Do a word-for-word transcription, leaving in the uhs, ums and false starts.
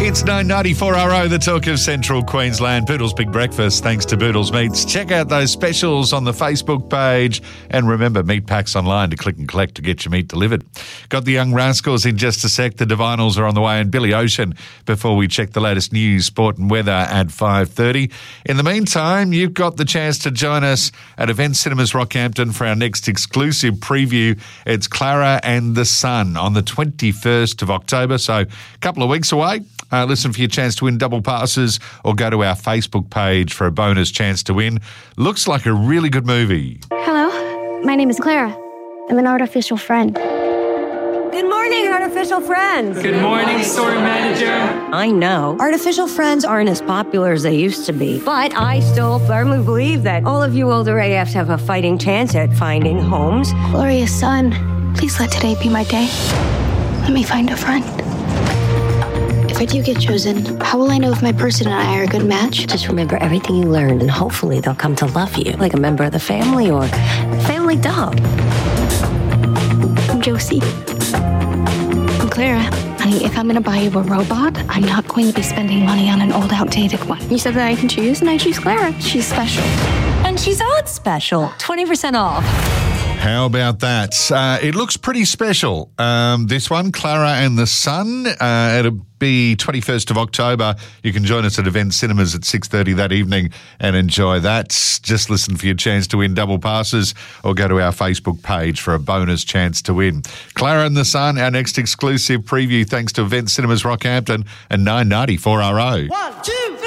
It's nine ninety-four R O, the talk of Central Queensland. Boodle's Big Breakfast, thanks to Boodle's Meats. Check out those specials on the Facebook page. And remember, meat packs online to click and collect to get your meat delivered. Got the Young Rascals in just a sec. The Divinals are on the way, and Billy Ocean before we check the latest news, sport and weather at five thirty. In the meantime, you've got the chance to join us at Event Cinemas Rockhampton for our next exclusive preview. It's Clara and the Sun on the twenty-first of October, so a couple of weeks away. Uh, listen for your chance to win double passes or go to our Facebook page for a bonus chance to win. Looks like a really good movie. Hello, my name is Clara. I'm an artificial friend. Good morning, artificial friends. Good morning, store manager. I know artificial friends aren't as popular as they used to be, but I still firmly believe that all of you older A Fs have a fighting chance at finding homes. Glorious sun, please let today be my day. Let me find a friend. If I do get chosen, how will I know if my person and I are a good match? Just remember everything you learned, and hopefully they'll come to love you, like a member of the family or family dog. I'm Josie. I'm Clara. Honey, if I'm going to buy you a robot, I'm not going to be spending money on an old, outdated one. You said that I can choose, and I choose Clara. She's special. And she's on special, twenty percent off. How about that? Uh, it looks pretty special. Um, this one, Clara and the Sun, uh, it'll be twenty-first of October. You can join us at Event Cinemas at six thirty that evening and enjoy that. Just listen for your chance to win double passes or go to our Facebook page for a bonus chance to win. Clara and the Sun, our next exclusive preview, thanks to Event Cinemas Rockhampton and nine ninety-four R O. One, two.